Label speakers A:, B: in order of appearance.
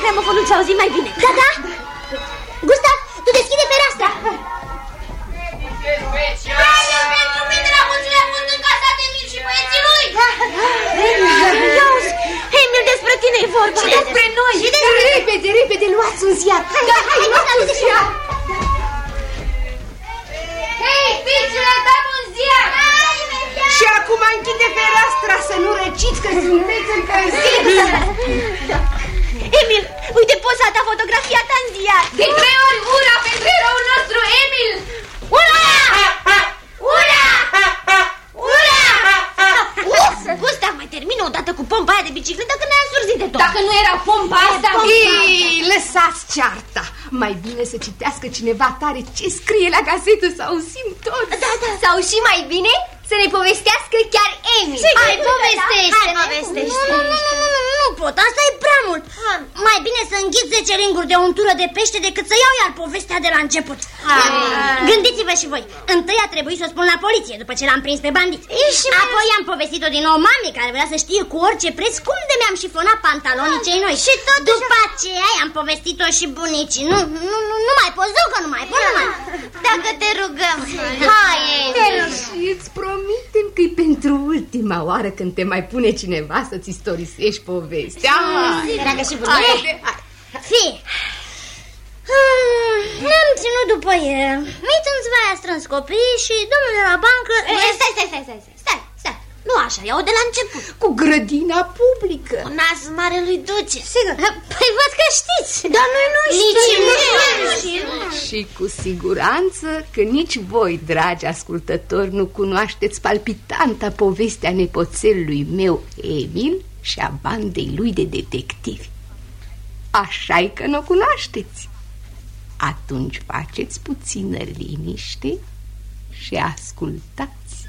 A: gramofonul să auzim mai bine.
B: Da, da. Gustav, tu deschide fereastra.
C: Premiul pentru mine la mulțile avut în casa de Emil și băieții lui.
A: Iauzi, Emil, despre tine e vorba.
B: Și despre noi.
D: Repede, repede, luați un ziar.
B: Hai, Gustav,
C: Hei, fiicele, dăm un ziar.
D: Și acum închide fereastra să nu răciți că sunteți încălziți.
A: Emil, uite poza ta, fotografia ta în ziar.
C: De 3 ori ura pentru eroul nostru, Emil. Ura! Ura! Ura!
A: Gustav, mai termină odată cu pompa aia de bicicletă că ne-a însurzit de tot.
C: Dacă nu era pompa asta...
D: Ei, lăsați cearta. Mai bine să citească cineva tare ce scrie la gazetă, să auzim tot.
B: Da, da. Sau și mai bine să ne povestească chiar Emil.
A: Hai, povestește. Hai, povestește.
B: Nu pot, asta e prea mult. Mai bine să înghit 10 ringuri de untură de pește decât să iau iar povestea de la început. Gândiți-vă și voi. Întâi a trebuit să o spun la poliție după ce l-am prins pe bandit. Apoi am povestit-o din nou mamei, care vrea să știe cu orice preț cum de mi-am șifonat pantalonii cei noi. Și tot după aceea am povestit-o și bunicii. Nu mai poți, că nu mai pot.
A: Dacă te rugăm.
B: Hai,
D: Și îți promitem că e pentru ultima oară când te mai pune cineva să-ți istorisești povestea.
B: dragă și bunicii. Fii. Ne-am ținut după el. Mițânțva a strâns copiii și domnul de la bancă...
A: Stai. Nu așa, iau de la început.
D: Cu grădina publică.
A: Cu nas marelui duce.
B: Sigur. Păi văd că știți.
A: Dar noi nu știm.
D: Și cu siguranță că nici voi, dragi ascultători, nu cunoașteți palpitanta povestea nepoțelului meu, Emil, și a bandei lui de detectivi. Așa-i că nu o cunoașteți. Atunci faceți puțină liniște și ascultați.